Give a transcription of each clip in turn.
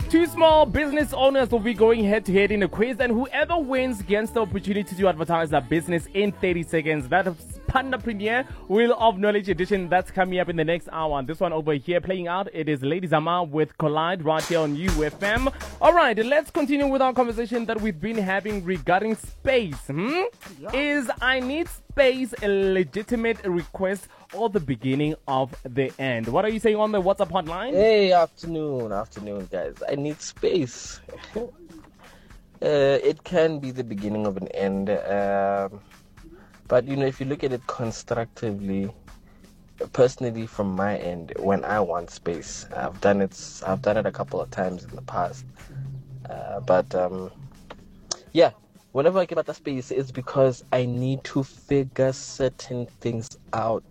Two small business owners will be going head-to-head in a quiz, and whoever wins gets the opportunity to advertise their business in 30 seconds. That is Panda Premier Wheel of Knowledge edition. That's coming up in the next hour. This one over here playing out, it is Lady Zama with Collide right here on UFM. All right, let's continue with our conversation that we've been having regarding space. Is I need space a legitimate request or the beginning of the end? What are you saying on the WhatsApp hotline? Hey, afternoon, guys. I need space. It can be the beginning of an end, but if you look at it constructively, personally, from my end, when I want space, I've done it a couple of times in the past, but whenever I give out the space, it's because I need to figure certain things out.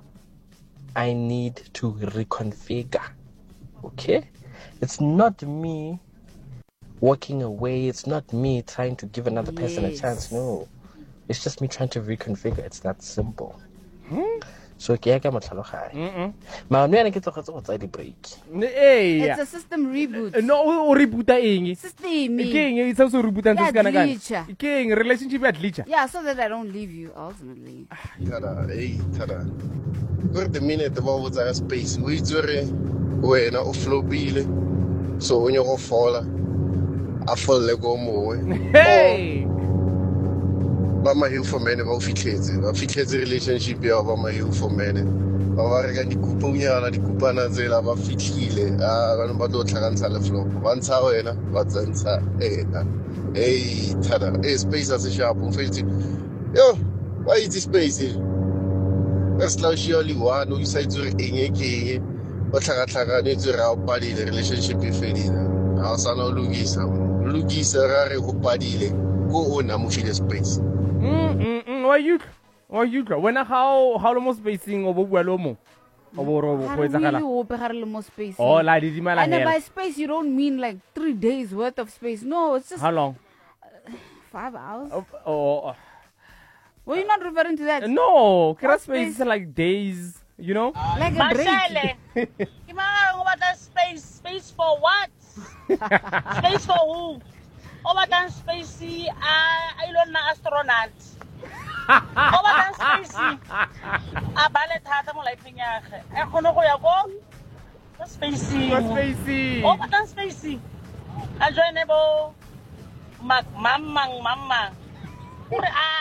I need to reconfigure. Okay? It's not me walking away. It's not me trying to give another person a chance. No. It's just me trying to reconfigure. It's that simple. So, ke ka motlhaloganya. Break. It's a system reboot. No, o reboota eng? System. It's also rebooting this kind of guy. Glitcher. Relationship at glitcher. Yeah, so that I don't leave you ultimately. Tada. Gore the minute ba o tsaya space o itse re wena o flopile so o nyo go fola a folle go mowe. Hey. Ba ma hill for men ba o fitlhetse relationship ya ba ma hill for men ba ba re ka dikupana tsela ba fitlhile ba no ba tlo tlhakantsha le flop ba ntsha wena ba tsentsa ena. Hey tada space as a sharp o fetse yo why is this space that's largely one you say to eng o tlhakatlhakane tse ra o padile relationship e fedile ha o sa no lugisa ra re go padile go ona mo file space. Why you when how long spacing o bua lo mo o bo ro go etsagala oh la di dimala and by space you don't mean like 3 days worth of space. No, it's just how long? 5 hours. Oh. Were you not referring to that? No, space is like days, like a break. Space for what? Space for who? Over than spacey, I don't know astronaut. Over than spacey, a ballet hat mo like pinya. E khono go ya go spacey. Over than spacey. A joinable mama.